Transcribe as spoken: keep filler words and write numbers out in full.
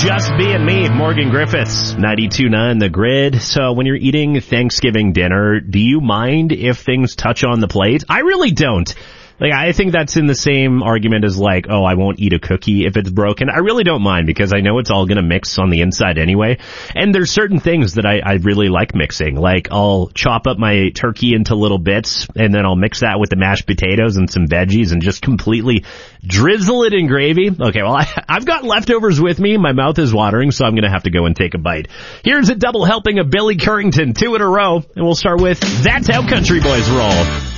Just Being Me, Morgan Griffiths, ninety-two point nine The Grid. So when you're eating Thanksgiving dinner, do you mind if things touch on the plate? I really don't. Like, I think that's in the same argument as like, oh, I won't eat a cookie if it's broken. I really don't mind because I know it's all going to mix on the inside anyway. And there's certain things that I, I really like mixing. Like, I'll chop up my turkey into little bits and then I'll mix that with the mashed potatoes and some veggies and just completely drizzle it in gravy. Okay, well, I, I've got leftovers with me. My mouth is watering, so I'm going to have to go and take a bite. Here's a double helping of Billy Currington, two in a row. And we'll start with That's How Country Boys Roll.